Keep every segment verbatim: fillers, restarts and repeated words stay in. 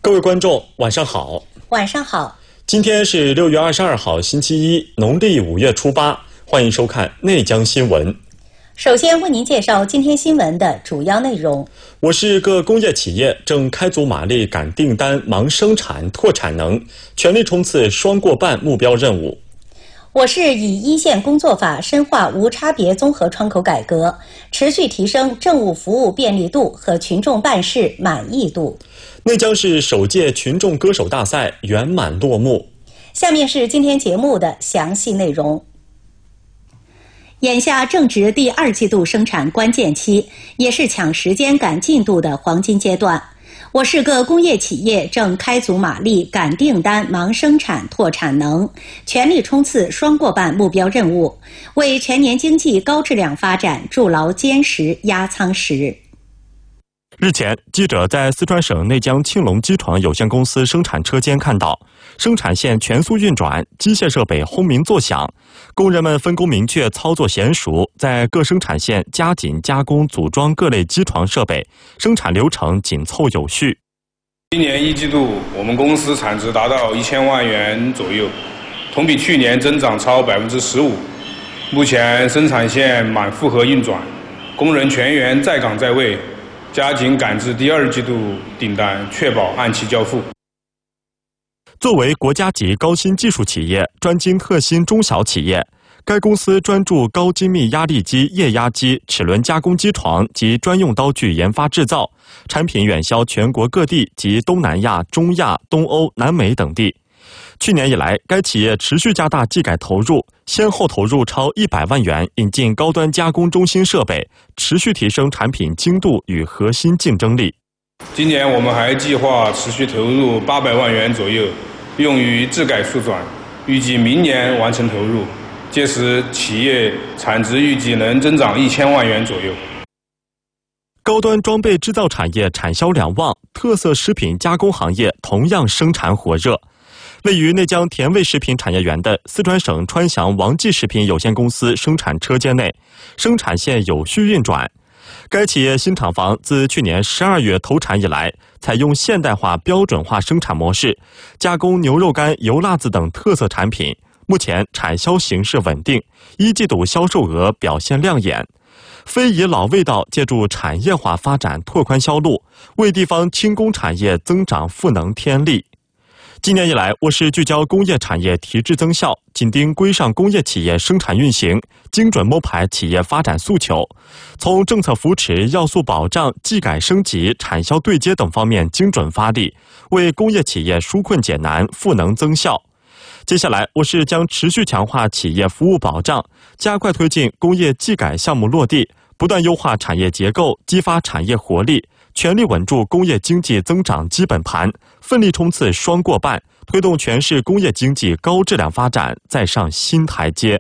各位观众，晚上好。 晚上好。 今天是六月二十二号，星期一，农历五月初八。欢迎收看内江新闻。 首先为您介绍今天新闻的主要内容。 我市各工业企业正开足马力赶订单、忙生产拓产能，全力冲刺双过半目标任务。 我市以一线工作法深化无差别综合窗口改革，持续提升政务服务便利度和群众办事满意度。 内江市首届群众歌手大赛圆满落幕。 下面是今天节目的详细内容。眼下正值第二季度生产关键期，也是抢时间赶进度的黄金阶段。我市各工业企业正开足马力赶订单、忙生产拓产能，全力冲刺双过半目标任务，为全年经济高质量发展筑牢坚实压舱石。 日前，记者在四川省内江庆隆机床有限公司生产车间看到，生产线全速运转，机械设备轰鸣作响，工人们分工明确，操作娴熟，在各生产线加紧加工组装各类机床设备，生产流程紧凑有序。 今年一季度，我们公司产值达到一千万元左右，同比去年增长超百分之十五。目前生产线满负荷运转，工人全员在岗在位。加紧赶制第二季度订单，确保按期交付。 作为国家级高新技术企业、专精特新中小企业，该公司专注高精密压力机、液压机、齿轮加工机床及专用刀具研发制造，产品远销全国各地及东南亚、中亚、东欧、南美等地。去年以来，该企业持续加大技改投入，先后投入超一百万元引进高端加工中心设备，持续提升产品精度与核心竞争力。 今年我们还计划持续投入八百万元左右，用于质改速转，预计明年完成投入，届时企业产值预计能增长一千万元左右。 高端装备制造产业产销两旺，特色食品加工行业同样生产火热。位于内江甜味食品产业园的四川省川翔王记食品有限公司生产车间内，生产线有序运转。该企业新厂房自去年十二月投产以来，采用现代化标准化生产模式，加工牛肉干、油辣子等特色产品。目前产销形势稳定，一季度销售额表现亮眼。非遗老味道借助产业化发展拓宽销路，为地方轻工产业增长赋能添力。今年以来，我市聚焦工业产业提质增效，紧盯规上工业企业生产运行，精准摸排企业发展诉求，从政策扶持、要素保障、技改升级、产销对接等方面精准发力，为工业企业纾困解难、赋能增效。接下来，我市将持续强化企业服务保障，加快推进工业技改项目落地，不断优化产业结构，激发产业活力，全力稳住工业经济增长基本盘，奋力冲刺双过半，推动全市工业经济高质量发展再上新台阶。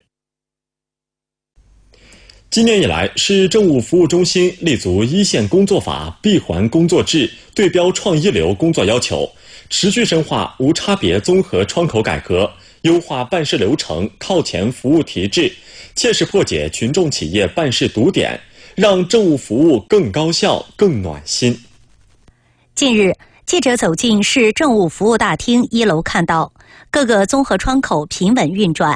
今年以来，市政务服务中心立足一线工作法、闭环工作制、对标创一流工作要求，持续深化无差别综合窗口改革，优化办事流程，靠前服务提质，切实破解群众企业办事堵点，让政务服务更高效、更暖心。 近日，记者走进市政务服务大厅一楼，看到各个综合窗口平稳运转，